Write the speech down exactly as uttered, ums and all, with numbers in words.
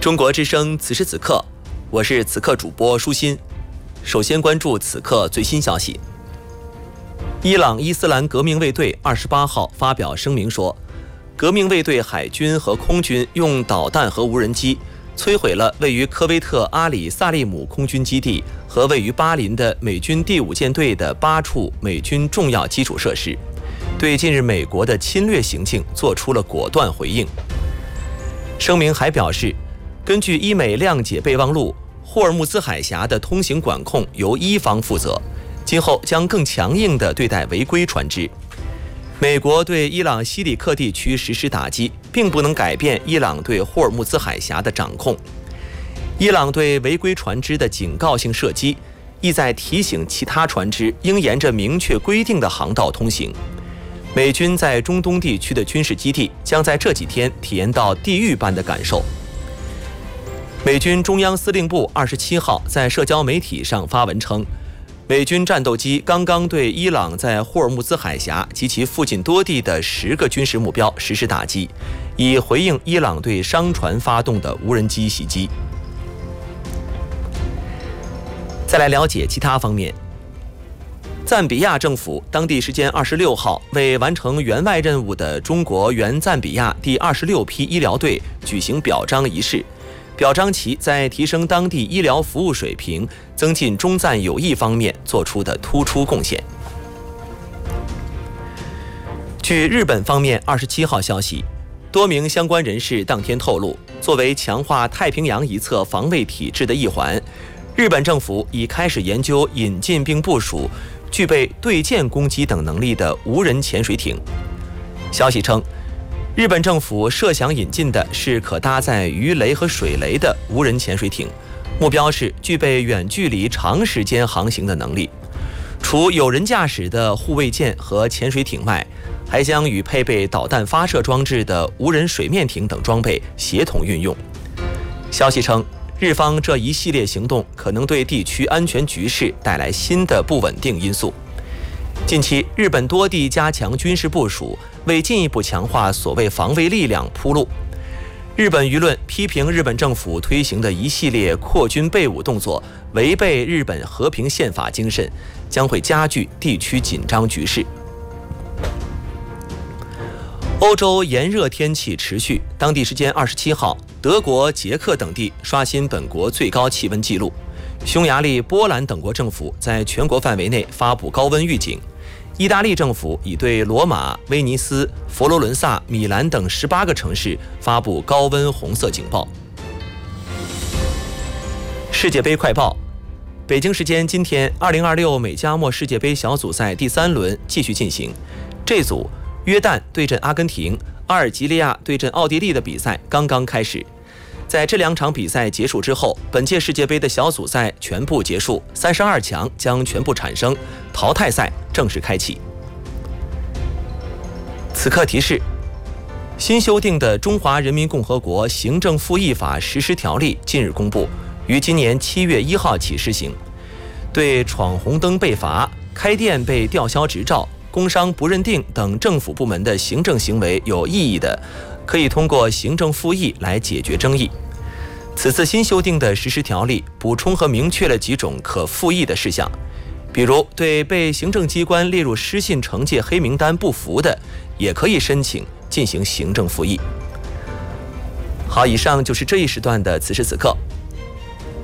中国之声，此时此刻，我是此刻主播舒心。首先关注此刻最新消息。伊朗伊斯兰革命卫队二十八号发表声明说，革命卫队海军和空军用导弹和无人机摧毁了位于科威特阿里萨利姆空军基地和位于巴林的美军第五舰队的八处美军重要基础设施，对近日美国的侵略行径做出了果断回应。声明还表示，根据伊美谅解备忘录，霍尔木兹海峡的通行管控由伊方负责，今后将更强硬地对待违规船只。美国对伊朗西里克地区实施打击，并不能改变伊朗对霍尔木兹海峡的掌控。伊朗对违规船只的警告性射击，意在提醒其他船只应沿着明确规定的航道通行。美军在中东地区的军事基地将在这几天体验到地狱般的感受。美军中央司令部二十七号在社交媒体上发文称，美军战斗机刚刚对伊朗在霍尔木兹海峡及其附近多地的十个军事目标实施打击，以回应伊朗对商船发动的无人机袭击。再来了解其他方面。赞比亚政府当地时间二十六号为完成援外任务的中国援赞比亚第二十六批医疗队举行表彰仪式，表彰其在提升当地医疗服务水平、增进中赞友谊方面做出的突出贡献。据日本方面二十七号消息，多名相关人士当天透露，作为强化太平洋一侧防卫体制的一环，日本政府已开始研究引进并部署具备对舰攻击等能力的无人潜水艇。消息称，日本政府设想引进的是可搭载鱼雷和水雷的无人潜水艇，目标是具备远距离长时间航行的能力。除有人驾驶的护卫舰和潜水艇外，还将与配备导弹发射装置的无人水面艇等装备协同运用。消息称，日方这一系列行动可能对地区安全局势带来新的不稳定因素。近期，日本多地加强军事部署，为进一步强化所谓防卫力量铺路。日本舆论批评日本政府推行的一系列扩军备武动作违背日本和平宪法精神，将会加剧地区紧张局势。欧洲炎热天气持续，当地时间二十七号，德国、捷克等地刷新本国最高气温纪录。匈牙利、波兰等国政府在全国范围内发布高温预警。意大利政府已对罗马、威尼斯、佛罗伦萨、米兰等十八个城市发布高温红色警报。世界杯快报：北京时间今天，二零二六美加墨世界杯小组赛第三轮继续进行。这组约旦对阵阿根廷、阿尔及利亚对阵奥地利的比赛刚刚开始。在这两场比赛结束之后，本届世界杯的小组赛全部结束，三十二强将全部产生，淘汰赛正式开启。此刻提示：新修订的《中华人民共和国行政复议法实施条例》近日公布，于今年七月一号起施行。对闯红灯被罚、开店被吊销执照、工伤不认定等政府部门的行政行为有异议的，可以通过行政复议来解决争议。此次新修订的实施条例补充和明确了几种可复议的事项，比如对被行政机关列入失信惩戒黑名单不服的，也可以申请进行行政复议。好，以上就是这一时段的此时此刻，